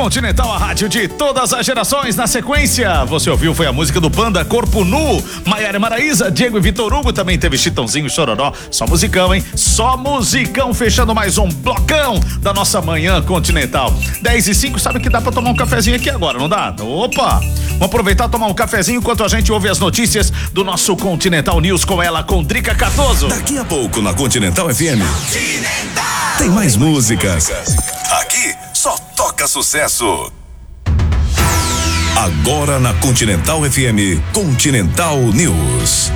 Continental, a rádio de todas as gerações. Na sequência, você ouviu, foi a música do Panda, Corpo Nu, Maiara e Maraísa, Diego e Vitor Hugo, também teve Chitãozinho e Chororó. Só musicão, hein? Só musicão, fechando mais um blocão da nossa manhã Continental. 10:05, sabe que dá pra tomar um cafezinho aqui agora, não dá? Opa! Vamos aproveitar e tomar um cafezinho enquanto a gente ouve as notícias do nosso Continental News com ela, com Drica Cardoso. Daqui a pouco na Continental FM. Tem mais músicas. Aqui só toca sucesso. Agora na Continental FM, Continental News.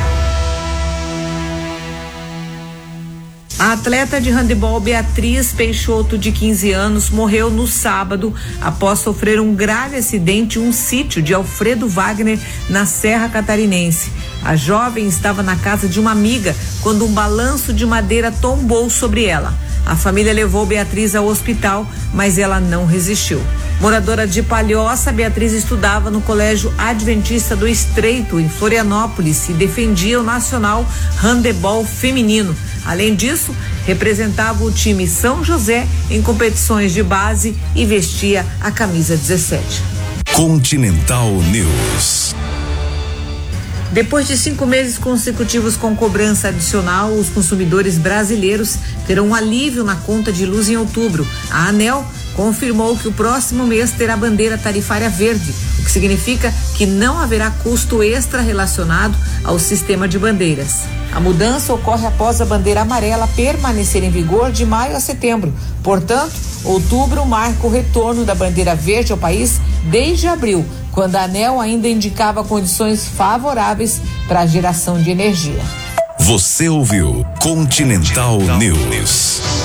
A atleta de handebol Beatriz Peixoto, de 15 anos, morreu no sábado após sofrer um grave acidente em um sítio de Alfredo Wagner, na Serra Catarinense. A jovem estava na casa de uma amiga quando um balanço de madeira tombou sobre ela. A família levou Beatriz ao hospital, mas ela não resistiu. Moradora de Palhoça, Beatriz estudava no Colégio Adventista do Estreito, em Florianópolis, e defendia o Nacional Handebol Feminino. Além disso, representava o time São José em competições de base e vestia a camisa 17. Continental News. Depois de 5 meses consecutivos com cobrança adicional, os consumidores brasileiros terão um alívio na conta de luz em outubro. A ANEEL confirmou que o próximo mês terá bandeira tarifária verde, o que significa que não haverá custo extra relacionado ao sistema de bandeiras. A mudança ocorre após a bandeira amarela permanecer em vigor de maio a setembro. Portanto, outubro marca o retorno da bandeira verde ao país desde abril, quando a ANEEL ainda indicava condições favoráveis para a geração de energia. Você ouviu Continental News.